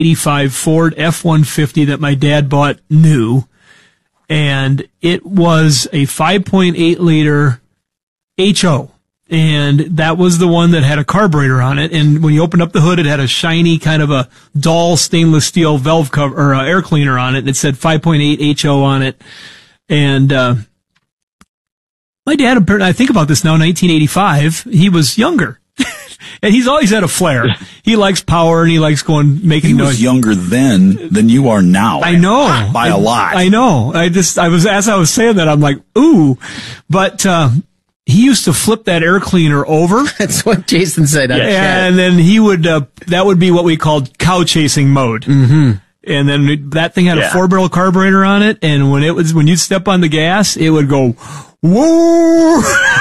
1985 Ford F-150 that my dad bought new, and it was a 5.8 liter HO. And that was the one that had a carburetor on it. And when you opened up the hood, it had a shiny kind of a dull stainless steel valve cover or air cleaner on it. And it said 5.8 HO on it. And, my dad, I think about this now, 1985, he was younger. And he's always had a flair. He likes power and he likes making noise. He was younger then than you are now. I know. By a lot. I know. As I was saying that, I'm like, ooh. But, he used to flip that air cleaner over. That's what Jason said. And then he would, that would be what we called cow chasing mode. Mm-hmm. And then that thing had a 4-barrel carburetor on it. And when you'd step on the gas, it would go, whoa.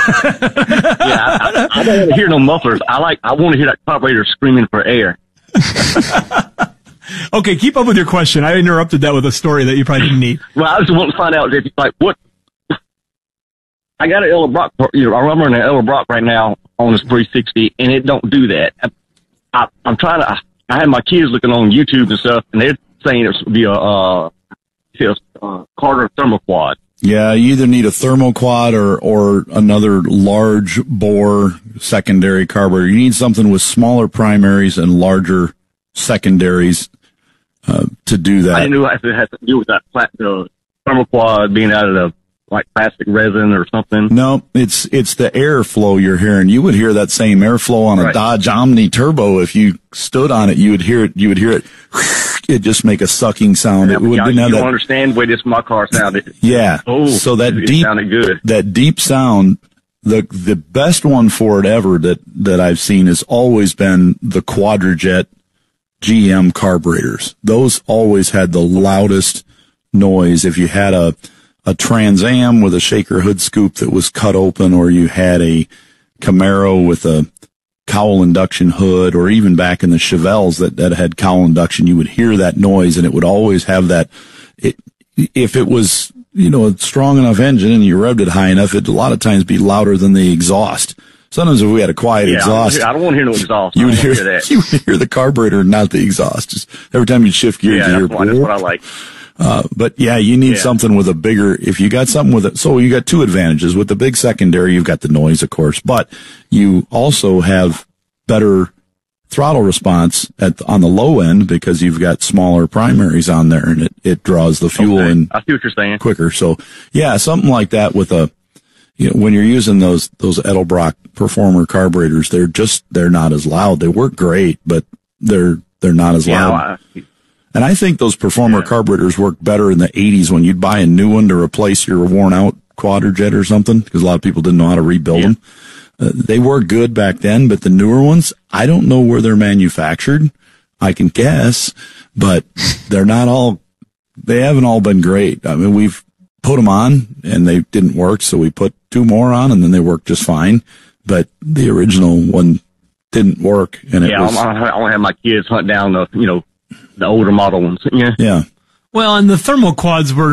I don't want to hear no mufflers. I want to hear that carburetor screaming for air. Okay, keep up with your question. I interrupted that with a story that you probably didn't need. Well, I just want to find out if, what, I got an Edelbrock, I'm running an Edelbrock right now on this 360, and it don't do that. I'm trying to, I had my kids looking on YouTube and stuff, and they're saying it would be a Carter Thermoquad. Yeah, you either need a Thermoquad or another large bore secondary carburetor. You need something with smaller primaries and larger secondaries to do that. I didn't know if it had to do with that Thermoquad being out of the plastic resin or something. No, it's the airflow you're hearing. You would hear that same airflow on a Dodge Omni Turbo. If you stood on it, you would hear it. It just make a sucking sound. Yeah, you don't understand the way my car sounded. Yeah. So it sounded good. That deep sound, the best one for it ever that I've seen has always been the Quadrajet GM carburetors. Those always had the loudest noise. If you had a Trans Am with a shaker hood scoop that was cut open, or you had a Camaro with a cowl induction hood, or even back in the Chevelles that had cowl induction, you would hear that noise, and it would always have that. If it was, a strong enough engine and you revved it high enough, it'd a lot of times be louder than the exhaust. Sometimes if we had a quiet exhaust, I don't want to hear no exhaust. You would hear the carburetor, not the exhaust. Just every time you shift gears, you hear. That's what I like. But yeah, you need something with a bigger, if you got something with it, so you got two advantages. With the big secondary, you've got the noise, of course, but you also have better throttle response on the low end because you've got smaller primaries on there, and it draws the fuel in. I see what you're saying. Quicker. So yeah, something like that with when you're using those Edelbrock Performer carburetors, they're not as loud. They work great, but they're not as loud. And I think those Performer carburetors worked better in the 80s when you'd buy a new one to replace your worn-out Quadrajet or something, because a lot of people didn't know how to rebuild them. They were good back then, but the newer ones, I don't know where they're manufactured. I can guess, but they haven't all been great. I mean, we've put them on, and they didn't work, so we put two more on, and then they worked just fine. But the original one didn't work, and I want to have my kids hunt down the older model ones. Yeah. Well, and the Thermoquads were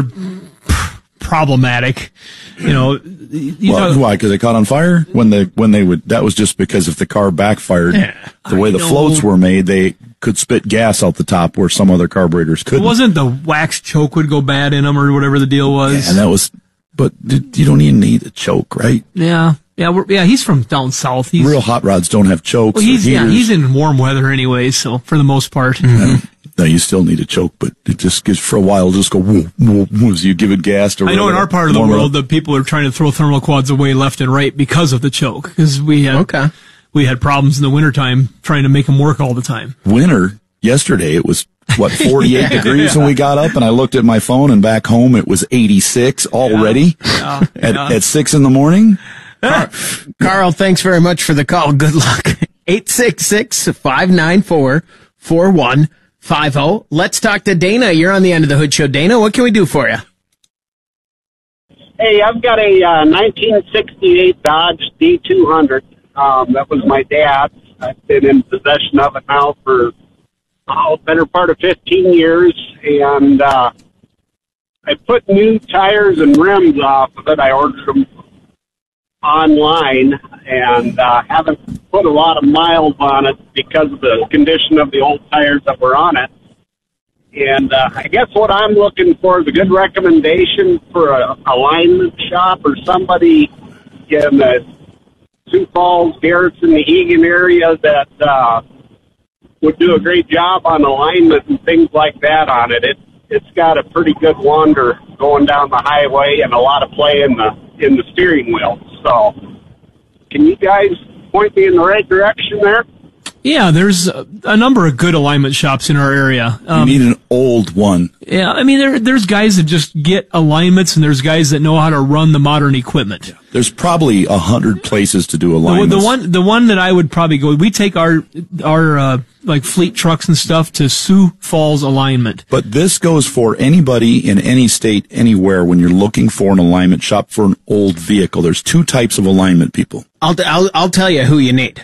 problematic. Why? Because they caught on fire when they would. That was just because if the car backfired, the way the floats were made, they could spit gas out the top where some other carburetors couldn't. Wasn't the wax choke would go bad in them or whatever the deal was? Yeah, and that was. But you don't even need a choke, right? Yeah. Yeah, he's from down south. Real hot rods don't have chokes. Well, he's in warm weather anyway, so for the most part. Mm-hmm. No, you still need a choke, but it just gives for a while. Just go whoa, whoa, whoa, as you give it gas. I know in our part of the world, the people are trying to throw Thermoquads away left and right because of the choke. Because we had problems in the wintertime trying to make them work all the time. Yesterday it was 48 degrees when we got up, and I looked at my phone, and back home it was 86 already at 6 a.m. Carl, thanks very much for the call. Good luck. 866-594-4150. Let's talk to Dana. You're on the End of the Hood Show. Dana, what can we do for you? Hey, I've got a 1968 Dodge D200. That was my dad's. I've been in possession of it now for better part of 15 years, and I put new tires and rims off of it. I ordered them online, and haven't put a lot of miles on it because of the condition of the old tires that were on it. And I guess what I'm looking for is a good recommendation for a alignment shop or somebody in the Sioux Falls, Garrison, the Egan area that would do a great job on alignment and things like that on it. It's got a pretty good wander going down the highway and a lot of play in the steering wheel. So can you guys point me in the right direction there? Yeah, there's a number of good alignment shops in our area. You need an old one. Yeah, I mean, there's guys that just get alignments, and there's guys that know how to run the modern equipment. There's probably 100 places to do alignments. The one that I would probably go, we take our like fleet trucks and stuff to Sioux Falls Alignment. But this goes for anybody in any state, anywhere, when you're looking for an alignment shop for an old vehicle. There's two types of alignment people. I'll tell you who you need.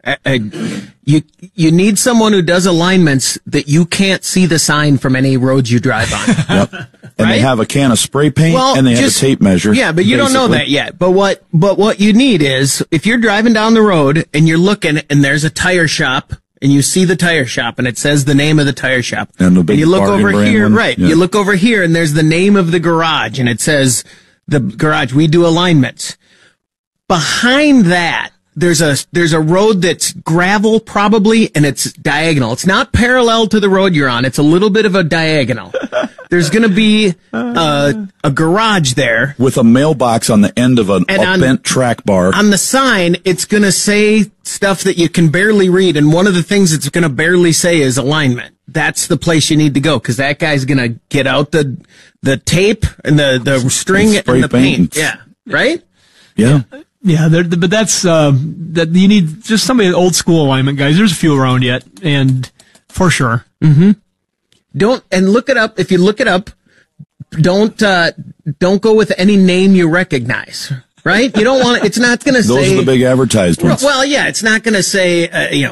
You need someone who does alignments that you can't see the sign from any roads you drive on. Yep. And right? they have a can of spray paint and they have a tape measure. Yeah, but you don't know that yet. But what you need is, if you're driving down the road and you're looking and there's a tire shop and you see the tire shop and it says the name of the tire shop. And the big you look over here, one. right. Yeah. You look over here and there's the name of the garage and it says the garage, we do alignments. Behind that, there's a road that's gravel probably, and it's diagonal. It's not parallel to the road you're on. It's a little bit of a diagonal. There's going to be a garage there with a mailbox on the end of a bent track bar. On the sign, it's going to say stuff that you can barely read, and one of the things it's going to barely say is alignment. That's the place you need to go, because that guy's going to get out the tape and the string and the paint. Yeah, right? Yeah. Yeah, but that's that you need just somebody old school alignment guys. There's a few around yet, and for sure. Mm-hmm. Don't look it up. If you look it up, don't go with any name you recognize. Right? You don't want. It's not going to say. Those are the big advertised ones. Well, yeah, it's not going to say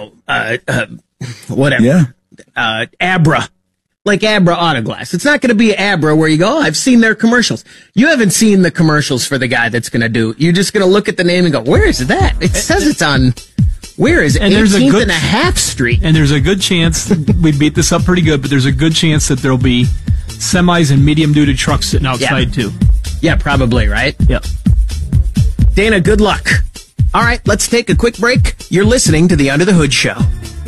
whatever. Yeah. Abra. Like Abra Autoglass. It's not going to be Abra where you go, I've seen their commercials. You haven't seen the commercials for the guy that's going to do. You're just going to look at the name and go, where is that? It says it's on, where is it? And 18th and a half Street. And there's a good chance, we beat this up pretty good, but there's a good chance that there'll be semis and medium-duty trucks sitting outside too. Yeah, probably, right? Yep. Dana, good luck. All right, let's take a quick break. You're listening to the Under the Hood Show.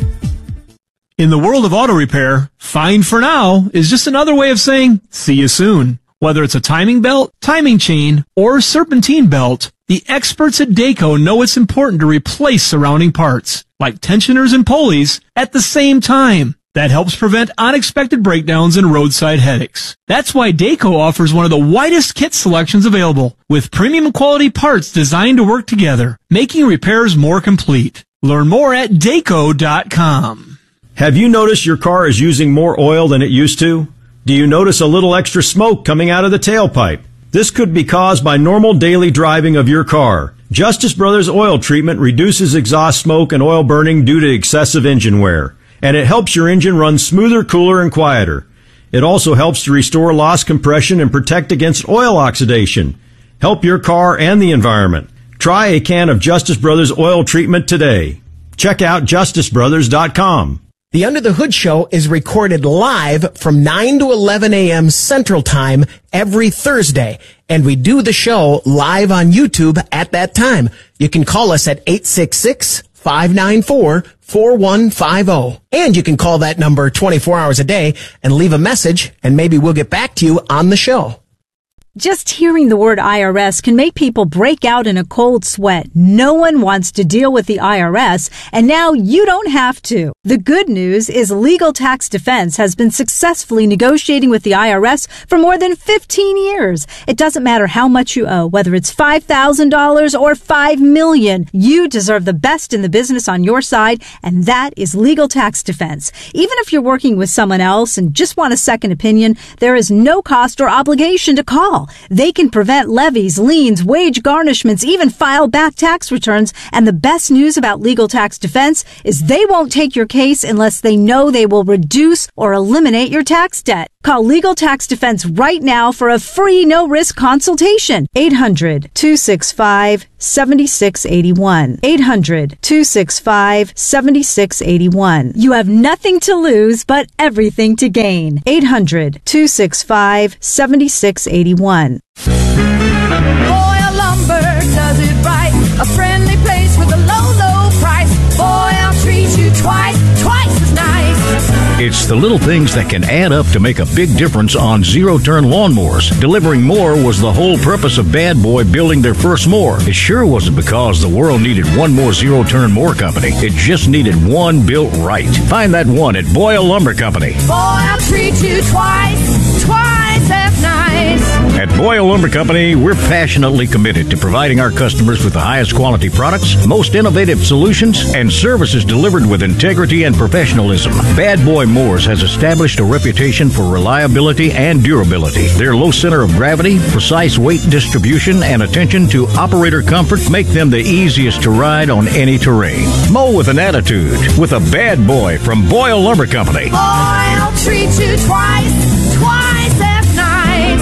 In the world of auto repair, fine for now is just another way of saying see you soon. Whether it's a timing belt, timing chain, or serpentine belt, the experts at Dayco know it's important to replace surrounding parts, like tensioners and pulleys, at the same time. That helps prevent unexpected breakdowns and roadside headaches. That's why Dayco offers one of the widest kit selections available, with premium quality parts designed to work together, making repairs more complete. Learn more at Dayco.com. Have you noticed your car is using more oil than it used to? Do you notice a little extra smoke coming out of the tailpipe? This could be caused by normal daily driving of your car. Justice Brothers Oil Treatment reduces exhaust smoke and oil burning due to excessive engine wear, and it helps your engine run smoother, cooler, and quieter. It also helps to restore lost compression and protect against oil oxidation. Help your car and the environment. Try a can of Justice Brothers Oil Treatment today. Check out justicebrothers.com. The Under the Hood Show is recorded live from 9 to 11 a.m. Central Time every Thursday, and we do the show live on YouTube at that time. You can call us at 866-594-4150, and you can call that number 24 hours a day and leave a message, and maybe we'll get back to you on the show. Just hearing the word IRS can make people break out in a cold sweat. No one wants to deal with the IRS, and now you don't have to. The good news is Legal Tax Defense has been successfully negotiating with the IRS for more than 15 years. It doesn't matter how much you owe, whether it's $5,000 or $5 million. You deserve the best in the business on your side, and that is Legal Tax Defense. Even if you're working with someone else and just want a second opinion, there is no cost or obligation to call. well. They can prevent levies, liens, wage garnishments, even file back tax returns. And the best news about Legal Tax Defense is they won't take your case unless they know they will reduce or eliminate your tax debt. Call Legal Tax Defense right now for a free no-risk consultation. 800-265-7681. 800-265-7681. You have nothing to lose, but everything to gain. 800-265-7681. Boyle Lumber does it right. A friendly place with a low, low price. Boyle treats you twice as nice. It's the little things that can add up to make a big difference on zero-turn lawnmowers. Delivering more was the whole purpose of Bad Boy building their first mower. It sure wasn't because the world needed one more zero-turn mower company. It just needed one built right. Find that one at Boyle Lumber Company. Boyle treats you twice as nice. At Boyle Lumber Company, we're passionately committed to providing our customers with the highest quality products, most innovative solutions, and services delivered with integrity and professionalism. Bad Boy Mowers has established a reputation for reliability and durability. Their low center of gravity, precise weight distribution, and attention to operator comfort make them the easiest to ride on any terrain. Mow with an attitude with a Bad Boy from Boyle Lumber Company. Boyle treats you twice as nice.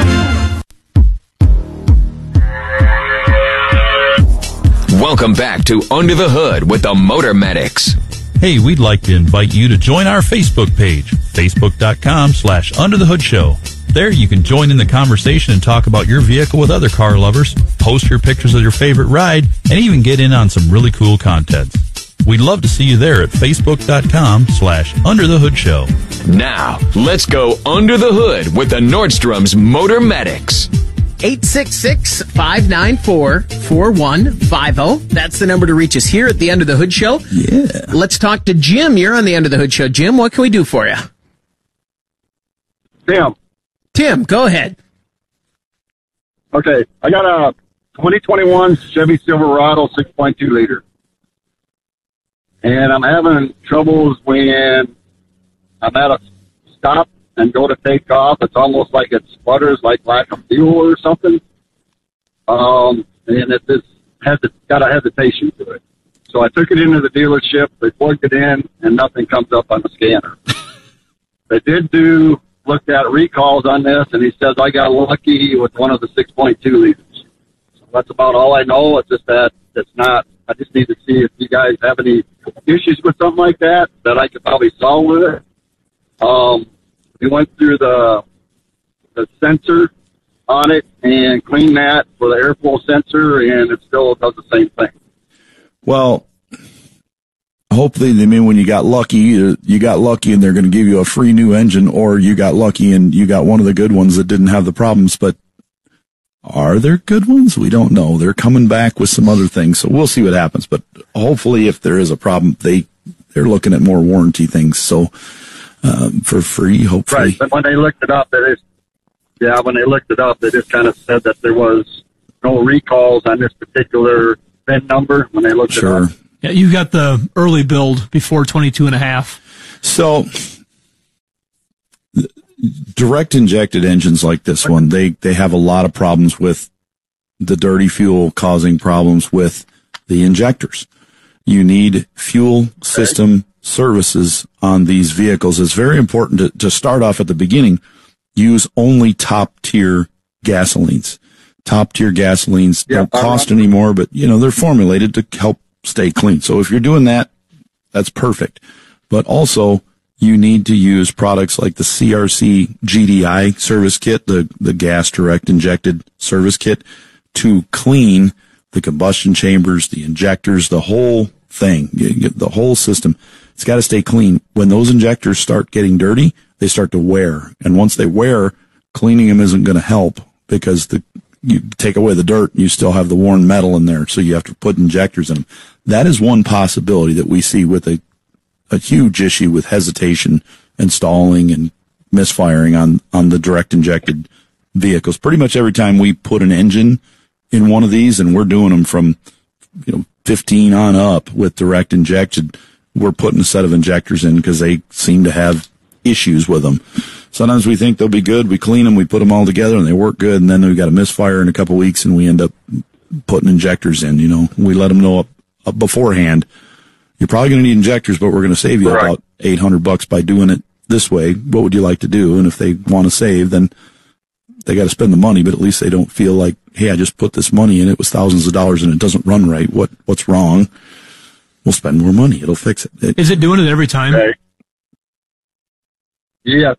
Welcome back to Under the Hood with the Motor Medics. Hey, we'd like to invite you to join our Facebook page, facebook.com/underthehoodshow. There you can join in the conversation and talk about your vehicle with other car lovers, post your pictures of your favorite ride, and even get in on some really cool contests. We'd love to see you there at facebook.com/underthehoodshow. Now, let's go under the hood with the Nordstrom's Motor Medics. 866-594-4150. That's the number to reach us here at the Under the Hood Show. Yeah. Let's talk to Jim. You're on the Under the Hood Show. Jim, what can we do for you? Tim, go ahead. Okay, I got a 2021 Chevy Silverado 6.2 liter. And I'm having troubles when I'm at a stop and go to take off. It's almost like it sputters, like lack of fuel or something. And it just got a hesitation to it. So I took it into the dealership. They plugged it in, and nothing comes up on the scanner. They did looked at recalls on this, and he says I got lucky with one of the 6.2 liters. So that's about all I know. It's just that it's not. I just need to see if you guys have any issues with something like that I could probably solve with it. We went through the sensor on it and cleaned that for the airflow sensor, and it still does the same thing. Well, hopefully, when you got lucky, you got lucky and they're going to give you a free new engine, or you got lucky and you got one of the good ones that didn't have the problems. But are there good ones? We don't know. They're coming back with some other things, so we'll see what happens. But hopefully, if there is a problem, they're looking at more warranty things. So for free, hopefully. Right, but when they looked it up, they just kind of said that there was no recalls on this particular VIN number when they looked it up. Yeah, you got the early build before 22.5. So direct injected engines like this one, they have a lot of problems with the dirty fuel causing problems with the injectors. You need fuel system services on these vehicles. It's very important to start off at the beginning. Use only top tier gasolines. Top tier gasolines don't cost any more, but they're formulated to help stay clean. So if you're doing that, that's perfect. But also, you need to use products like the CRC GDI service kit, the gas direct injected service kit, to clean the combustion chambers, the injectors, the whole thing, the whole system. It's got to stay clean. When those injectors start getting dirty, they start to wear. And once they wear, cleaning them isn't going to help, because you take away the dirt and you still have the worn metal in there. So you have to put injectors in them. That is one possibility that we see with a huge issue with hesitation and stalling and misfiring on the direct injected vehicles. Pretty much every time we put an engine in one of these, and we're doing them from 15 on up with direct injected, we're putting a set of injectors in because they seem to have issues with them. Sometimes we think they'll be good. We clean them, we put them all together, and they work good. And then we got a misfire in a couple weeks, and we end up putting injectors in. We let them know up beforehand. You're probably going to need injectors, but we're going to save you about $800 by doing it this way. What would you like to do? And if they want to save, then they got to spend the money. But at least they don't feel like, hey, I just put this money in. It was thousands of dollars, and it doesn't run right. What's wrong? We'll spend more money. It'll fix it. Is it doing it every time? Yeah.